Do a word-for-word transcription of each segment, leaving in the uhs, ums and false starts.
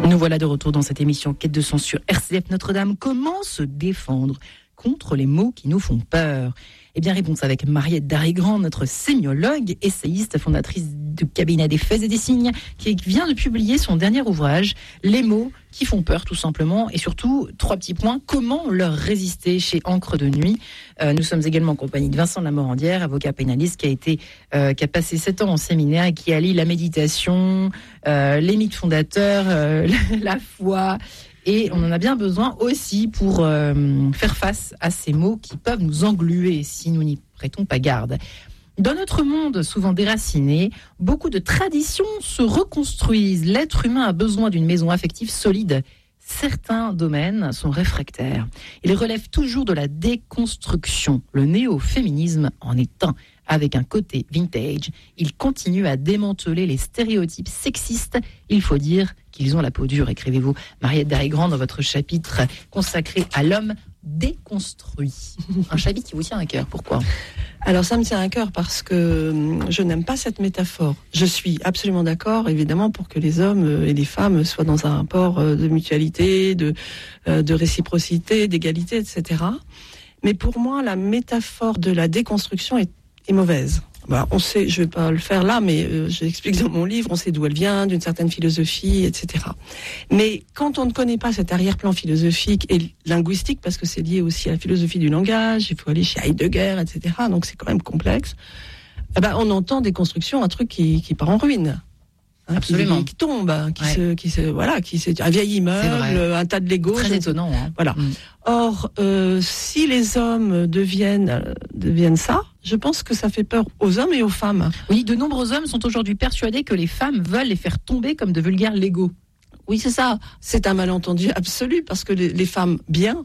Nous voilà de retour dans cette émission Quête de sens sur R C F Notre-Dame. Comment se défendre contre les mots qui nous font peur ? Eh bien, réponse avec Mariette Darrigrand, notre sémiologue, essayiste, fondatrice du cabinet des faits et des signes, qui vient de publier son dernier ouvrage, Les mots qui font peur, tout simplement. Et surtout, trois petits points, comment leur résister chez Encre de Nuit. Euh, nous sommes également en compagnie de Vincent de la Morandière, avocat pénaliste, qui a, été, euh, qui a passé sept ans en séminaire et qui allie la méditation, euh, les mythes fondateurs, euh, la foi. Et on en a bien besoin aussi pour euh, faire face à ces mots qui peuvent nous engluer si nous n'y prêtons pas garde. Dans notre monde souvent déraciné, beaucoup de traditions se reconstruisent. L'être humain a besoin d'une maison affective solide. Certains domaines sont réfractaires. Ils relèvent toujours de la déconstruction. Le néo-féminisme en est un. Avec un côté vintage, il continue à démanteler les stéréotypes sexistes. Il faut dire qu'ils ont la peau dure, écrivez-vous Mariette Darrigrand dans votre chapitre consacré à l'homme déconstruit. Un chapitre qui vous tient à cœur, pourquoi ? Alors ça me tient à cœur parce que je n'aime pas cette métaphore. Je suis absolument d'accord, évidemment, pour que les hommes et les femmes soient dans un rapport de mutualité, de, de réciprocité, d'égalité, et cetera. Mais pour moi, la métaphore de la déconstruction est, est mauvaise. Bah, on sait, je vais pas le faire là, mais euh, j'explique dans mon livre, on sait d'où elle vient, d'une certaine philosophie, et cetera. Mais quand on ne connaît pas cet arrière-plan philosophique et linguistique, parce que c'est lié aussi à la philosophie du langage, il faut aller chez Heidegger, et cetera. Donc c'est quand même complexe. Eh ben, on entend des constructions, un truc qui, qui part en ruine. Hein, Absolument. Qui, qui tombe, hein, qui ouais. se, qui se, voilà, qui se, un vieil immeuble, un tas de Lego. Très étonnant. Hein. Voilà. Mm. Or, euh, si les hommes deviennent, euh, deviennent ça, je pense que ça fait peur aux hommes et aux femmes. Oui, de nombreux hommes sont aujourd'hui persuadés que les femmes veulent les faire tomber comme de vulgaires Lego. Oui, c'est ça. C'est un malentendu absolu parce que les, les femmes bien,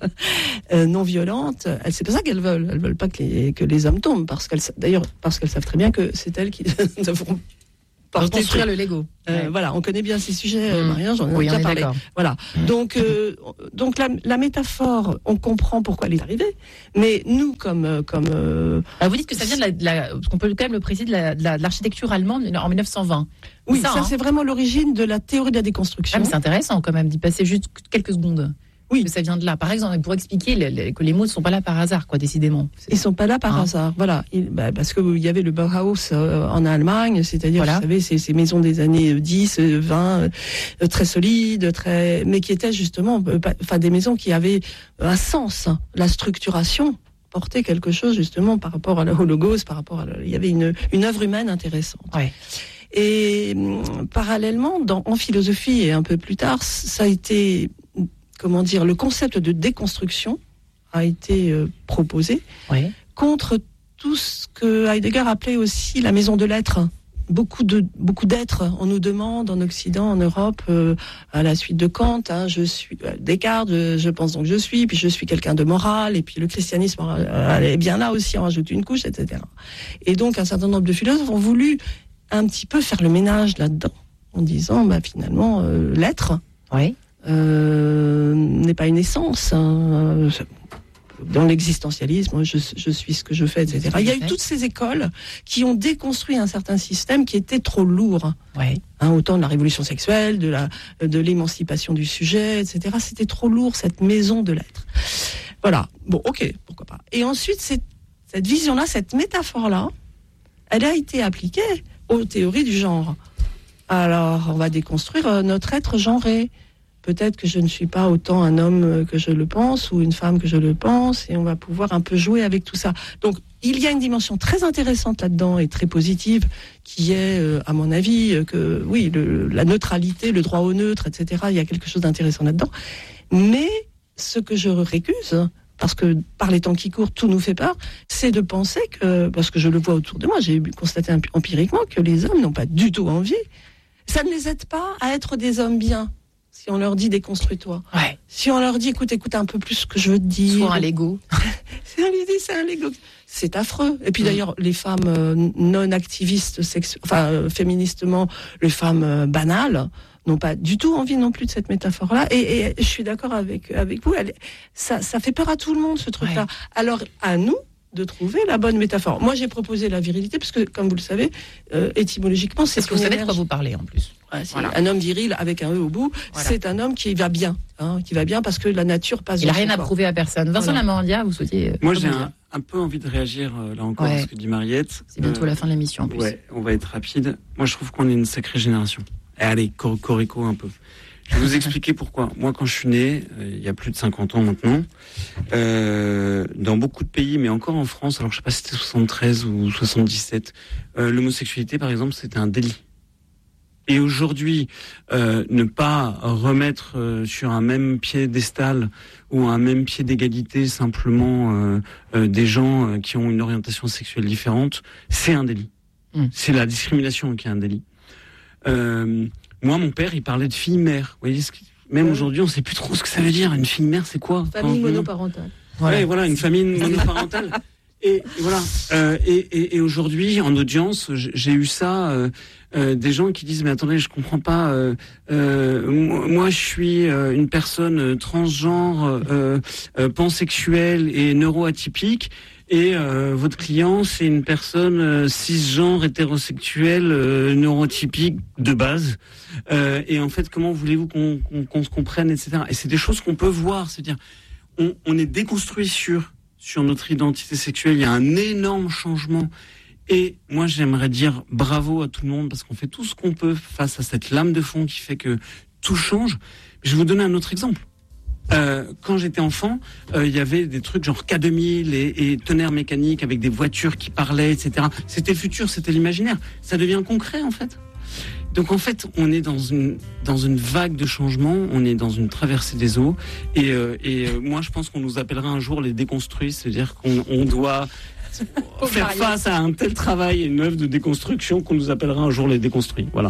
euh, non violentes, elles, c'est pour ça qu'elles veulent. Elles veulent pas que les, que les hommes tombent, parce qu'elles, d'ailleurs, parce qu'elles savent très bien que c'est elles qui devront construire le Lego. Euh, ouais. Voilà, on connaît bien ces sujets, mmh. Maria, j'en ai oui, déjà parlé. D'accord. Voilà. Mmh. Donc, euh, donc la, la métaphore, on comprend pourquoi elle est arrivée, mais nous, comme, comme. Euh, Alors vous dites que ça vient de la, de la qu'on peut quand même le préciser de, la, de, la, de l'architecture allemande en dix-neuf cent vingt. Oui, ça, ça hein. C'est vraiment l'origine de la théorie de la déconstruction. Ah, mais c'est intéressant quand même d'y passer juste quelques secondes. Oui, que ça vient de là. Par exemple, pour expliquer les, les, que les mots ne sont pas là par hasard, quoi, décidément. C'est... Ils ne sont pas là par hein. hasard, voilà. Il, bah, parce qu'il y avait le Bauhaus euh, en Allemagne, c'est-à-dire, voilà. Vous savez, ces, ces maisons des années dix, vingt, euh, très solides, très, mais qui étaient justement, enfin, euh, des maisons qui avaient un sens. Hein. La structuration portait quelque chose justement par rapport à la, au logos, par rapport à, la, il y avait une, une œuvre humaine intéressante. Ouais. Et hum, parallèlement, dans, en philosophie et un peu plus tard, ça a été comment dire, le concept de déconstruction a été euh, proposé oui. contre tout ce que Heidegger appelait aussi la maison de l'être. Beaucoup de beaucoup d'êtres, on nous demande en Occident, en Europe, euh, à la suite de Kant, hein, je suis euh, Descartes, je, je pense donc je suis, puis je suis quelqu'un de moral, et puis le christianisme euh, est bien là aussi, on rajoute une couche, et cetera. Et donc un certain nombre de philosophes ont voulu un petit peu faire le ménage là-dedans, en disant, bah finalement, euh, l'être. Oui. Euh, n'est pas une essence. Hein. Dans l'existentialisme, je, je suis ce que je fais, et cetera. Il y a eu toutes ces écoles qui ont déconstruit un certain système qui était trop lourd. Ouais. Hein, autant de la révolution sexuelle, de, la, de l'émancipation du sujet, et cetera. C'était trop lourd, cette maison de l'être. Voilà. Bon, ok, pourquoi pas. Et ensuite, cette, cette vision-là, cette métaphore-là, elle a été appliquée aux théories du genre. Alors, on va déconstruire notre être genré. Peut-être que je ne suis pas autant un homme que je le pense ou une femme que je le pense, et on va pouvoir un peu jouer avec tout ça. Donc, il y a une dimension très intéressante là-dedans et très positive qui est, euh, à mon avis, que oui, le, la neutralité, le droit au neutre, et cetera. Il y a quelque chose d'intéressant là-dedans. Mais ce que je récuse, parce que par les temps qui courent, tout nous fait peur, c'est de penser que, parce que je le vois autour de moi, j'ai constaté empiriquement que les hommes n'ont pas du tout envie. Ça ne les aide pas à être des hommes bien. Si on leur dit déconstruis-toi. Ouais. Si on leur dit écoute, écoute un peu plus ce que je veux te dire. Soit un Lego. c'est un Lego, c'est un Lego. C'est affreux. Et puis mmh. d'ailleurs, les femmes euh, non activistes, sexu... enfin euh, féministement, les femmes euh, banales, n'ont pas du tout envie non plus de cette métaphore-là. Et, et je suis d'accord avec avec vous. Elle, ça, ça fait peur à tout le monde ce truc-là. Ouais. Alors à nous de trouver la bonne métaphore. Moi, j'ai proposé la virilité, parce que, comme vous le savez, euh, étymologiquement, c'est Parce que vous savez de énergie. quoi vous parlez en plus. Ouais, c'est Voilà. un homme viril avec un E au bout, Voilà. c'est un homme qui va bien, hein, qui va bien parce que la nature passe. Il n'a dans rien son à corps. prouver à personne. Vincent Voilà. Lamorandia, vous souhaitiez. euh, Moi, j'ai rebondir. un, un peu envie de réagir euh, là encore Ouais. à ce que dit Mariette. C'est bientôt Euh, la fin de l'émission en plus. Ouais, on va être rapide. Moi, je trouve qu'on est une sacrée génération. Et allez, cor- corico un peu. Je vais vous expliquer pourquoi. Moi, quand je suis né, euh, il y a plus de cinquante ans maintenant, euh, dans beaucoup de pays, mais encore en France, alors je sais pas si c'était soixante-treize ou soixante-dix-sept, euh, l'homosexualité, par exemple, c'était un délit. Et aujourd'hui, euh, ne pas remettre euh, sur un même piédestal ou un même pied d'égalité simplement euh, euh, des gens euh, qui ont une orientation sexuelle différente, c'est un délit. Mmh. C'est la discrimination qui est un délit. Euh, moi, mon père, il parlait de fille-mère. Vous voyez, ce qui- même Ouais. aujourd'hui, on sait plus trop ce que ça veut dire. Une fille-mère, c'est quoi? Famille Enfin, monoparentale. Ouais, voilà, une famille monoparentale. Et, et voilà. Euh, et, et, et aujourd'hui, en audience, j'ai j'ai eu ça, euh, euh, des gens qui disent mais attendez, je comprends pas. Euh, euh, moi, moi, je suis euh, une personne euh, transgenre, euh, euh, pansexuelle et neuroatypique. Et euh, votre client, c'est une personne euh, cisgenre, hétérosexuelle, euh, neurotypique de base. Euh, et en fait, comment voulez-vous qu'on qu'on, qu'on se comprenne, et cetera. Et c'est des choses qu'on peut voir. C'est-à-dire, on, on est déconstruit sur sur notre identité sexuelle. Il y a un énorme changement. Et moi, j'aimerais dire bravo à tout le monde parce qu'on fait tout ce qu'on peut face à cette lame de fond qui fait que tout change. Je vais vous donner un autre exemple. Euh, quand j'étais enfant, euh, il y avait des trucs genre K deux mille et, et tonnerre mécanique avec des voitures qui parlaient, et cetera. C'était le futur, c'était l'imaginaire. Ça devient concret, en fait. Donc, en fait, on est dans une, dans une vague de changement, on est dans une traversée des eaux. Et, euh, et euh, moi, je pense qu'on nous appellera un jour les déconstruits, c'est-à-dire qu'on on doit faire face à un tel travail et une œuvre de déconstruction qu'on nous appellera un jour les déconstruits. Voilà.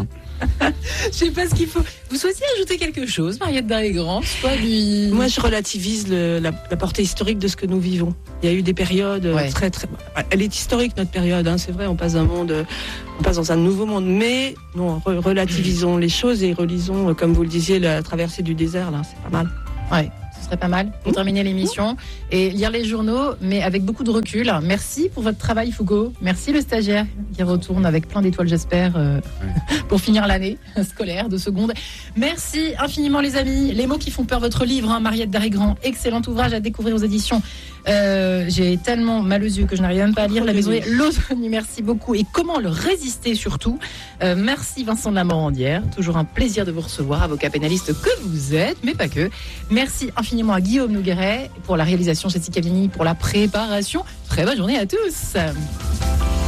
Je sais pas ce qu'il faut. Vous souhaitiez ajouter quelque chose, Mariette Darry-Grand? Soit lui. Moi, je relativise le, la, la portée historique de ce que nous vivons. Il y a eu des périodes Ouais. très, très. Elle est historique, notre période, hein, c'est vrai, on passe d'un monde, on passe dans un nouveau monde, mais non, re- relativisons les choses et relisons, euh, comme vous le disiez, la traversée du désert, là, c'est pas mal. Ouais, ce serait pas mal pour terminer l'émission et lire les journaux, mais avec beaucoup de recul. Merci pour votre travail, Foucault. Merci le stagiaire qui retourne avec plein d'étoiles, j'espère, euh, Ouais. pour finir l'année scolaire de seconde. Merci infiniment, les amis. Les mots qui font peur, votre livre, hein, Mariette Darry-Grand, excellent ouvrage à découvrir aux éditions. Euh, j'ai tellement mal aux yeux que je n'arrive même pas à lire. La maison est l'automne. Merci beaucoup. Et comment le résister surtout. Euh, merci Vincent de la Morandière. Toujours un plaisir de vous recevoir, avocat pénaliste que vous êtes, mais pas que. Merci infiniment à Guillaume Nogueret pour la réalisation, Jessica Vigny pour la préparation. Très bonne journée à tous.